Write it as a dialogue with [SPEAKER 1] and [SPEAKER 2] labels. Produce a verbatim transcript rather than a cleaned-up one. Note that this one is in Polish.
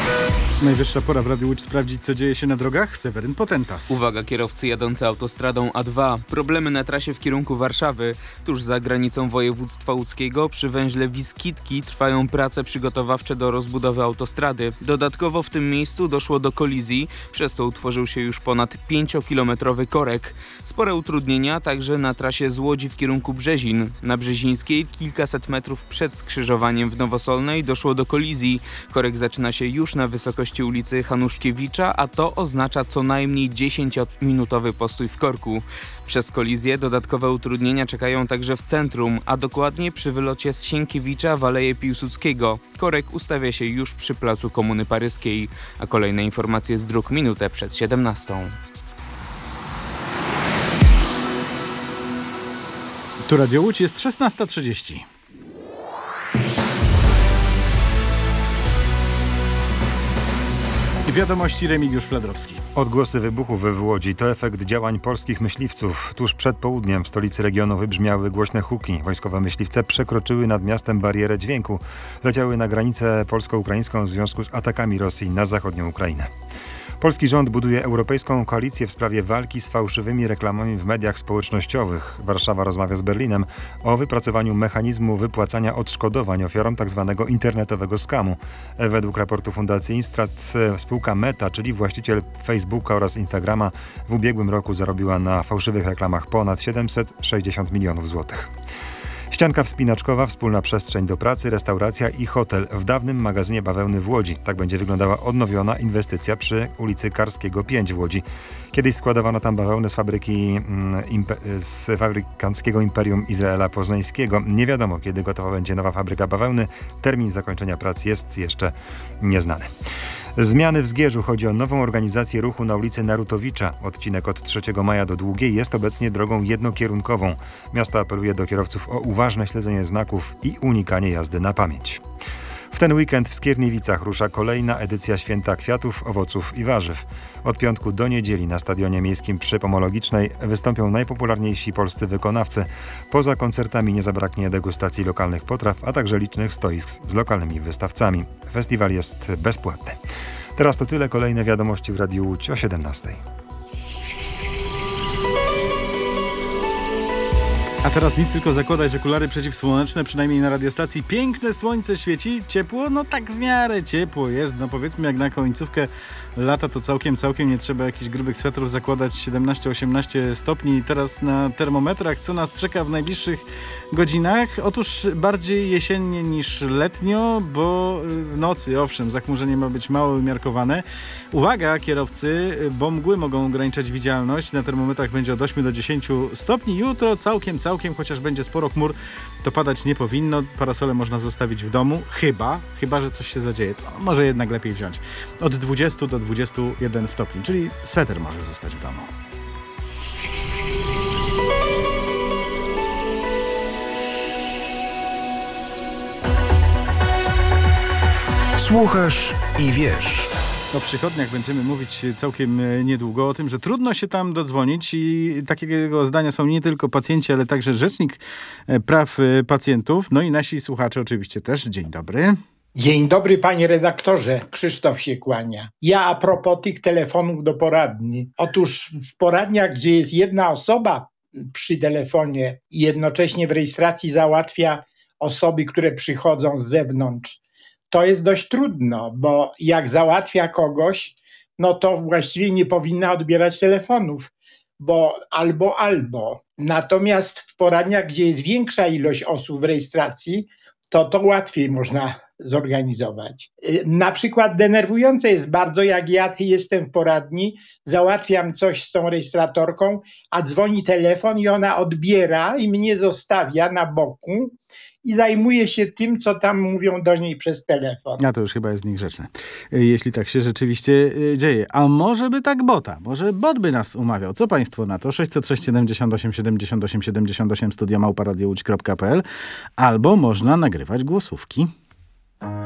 [SPEAKER 1] Najwyższa pora w Radiu Łódź sprawdzić, co dzieje się na drogach. Seweryn Potentas.
[SPEAKER 2] Uwaga, kierowcy jadący autostradą A dwa. Problemy na trasie w kierunku Warszawy. Tuż za granicą województwa łódzkiego przy węźle Wiskitki trwają prace przygotowawcze do rozbudowy autostrady. Dodatkowo w tym miejscu doszło do kolizji, przez co utworzył się już ponad pięciokilometrowy korek. Spore utrudnienia także na trasie z Łodzi w kierunku Brzezin. Na Brzezińskiej kilkaset metrów przed skrzyżowaniem w Nowosolnej doszło do kolizji. Korek zaczyna się już na wysokości ulicy Hanuszkiewicza, a to oznacza co najmniej dziesięciominutowy postój w korku. Przez kolizję dodatkowe utrudnienia czekają także w centrum, a dokładnie przy wylocie z Sienkiewicza w Aleję Piłsudskiego. Korek ustawia się już przy placu Komuny Paryskiej, a kolejne informacje z dróg minutę przed siedemnastą.
[SPEAKER 1] Tu Radio Łódź, jest szesnasta trzydzieści. Wiadomości Remigiusz Fladrowski.
[SPEAKER 3] Odgłosy wybuchów w Łodzi to efekt działań polskich myśliwców. Tuż przed południem w stolicy regionu wybrzmiały głośne huki. Wojskowe myśliwce przekroczyły nad miastem barierę dźwięku. Leciały na granicę polsko-ukraińską w związku z atakami Rosji na zachodnią Ukrainę. Polski rząd buduje europejską koalicję w sprawie walki z fałszywymi reklamami w mediach społecznościowych. Warszawa rozmawia z Berlinem o wypracowaniu mechanizmu wypłacania odszkodowań ofiarom tzw. internetowego skamu. Według raportu Fundacji Instrat spółka Meta, czyli właściciel Facebooka oraz Instagrama, w ubiegłym roku zarobiła na fałszywych reklamach ponad siedemset sześćdziesiąt milionów złotych. Ścianka wspinaczkowa, wspólna przestrzeń do pracy, restauracja i hotel w dawnym magazynie bawełny w Łodzi. Tak będzie wyglądała odnowiona inwestycja przy ulicy Karskiego pięć w Łodzi. Kiedyś składowano tam bawełnę z fabryki impe- z fabrykanckiego Imperium Izraela Poznańskiego. Nie wiadomo, kiedy gotowa będzie nowa fabryka bawełny. Termin zakończenia prac jest jeszcze nieznany. Zmiany w Zgierzu. Chodzi o nową organizację ruchu na ulicy Narutowicza. Odcinek od trzeciego maja do Długiej jest obecnie drogą jednokierunkową. Miasto apeluje do kierowców o uważne śledzenie znaków i unikanie jazdy na pamięć. W ten weekend w Skierniewicach rusza kolejna edycja Święta Kwiatów, Owoców i Warzyw. Od piątku do niedzieli na Stadionie Miejskim przy Pomologicznej wystąpią najpopularniejsi polscy wykonawcy. Poza koncertami nie zabraknie degustacji lokalnych potraw, a także licznych stoisk z lokalnymi wystawcami. Festiwal jest bezpłatny. Teraz to tyle. Kolejne wiadomości w Radiu Łódź o siedemnastej.
[SPEAKER 1] A teraz nic, tylko zakładać okulary przeciwsłoneczne, przynajmniej na radiostacji. Piękne słońce świeci, ciepło, no tak w miarę ciepło jest. No powiedzmy, jak na końcówkę lata to całkiem, całkiem nie trzeba jakichś grubych swetrów zakładać. siedemnaście osiemnaście stopni. Teraz na termometrach, co nas czeka w najbliższych godzinach? Otóż bardziej jesiennie niż letnio, bo w nocy, owszem, zachmurzenie ma być mało umiarkowane. Uwaga, kierowcy, bo mgły mogą ograniczać widzialność. Na termometrach będzie od ośmiu do dziesięciu stopni. Jutro całkiem, całkiem, chociaż będzie sporo chmur, to padać nie powinno. Parasole można zostawić w domu, chyba, chyba, że coś się zadzieje. To może jednak lepiej wziąć. Od dwudziestu do dwudziestu jeden stopni, czyli sweter może zostać w domu.
[SPEAKER 4] Słuchasz i wiesz.
[SPEAKER 1] O przychodniach będziemy mówić całkiem niedługo, o tym, że trudno się tam dodzwonić i takiego zdania są nie tylko pacjenci, ale także Rzecznik Praw Pacjentów, no i nasi słuchacze oczywiście też. Dzień dobry.
[SPEAKER 5] Dzień dobry, panie redaktorze. Krzysztof się kłania. Ja a propos tych telefonów do poradni. Otóż w poradniach, gdzie jest jedna osoba przy telefonie i jednocześnie w rejestracji załatwia osoby, które przychodzą z zewnątrz, to jest dość trudno, bo jak załatwia kogoś, no to właściwie nie powinna odbierać telefonów, bo albo, albo. Natomiast w poradniach, gdzie jest większa ilość osób w rejestracji, to to łatwiej można zorganizować. Na przykład denerwujące jest bardzo, jak ja jestem w poradni, załatwiam coś z tą rejestratorką, a dzwoni telefon i ona odbiera i mnie zostawia na boku i zajmuje się tym, co tam mówią do niej przez telefon.
[SPEAKER 1] A to już chyba jest niegrzeczne, jeśli tak się rzeczywiście dzieje. A może by tak bota, może bot by nas umawiał. Co państwo na to? sześćset sześć siedemdziesiąt osiem siedemdziesiąt osiem siedemdziesiąt osiem studio małpa radio łódź kropka p l albo można nagrywać głosówki.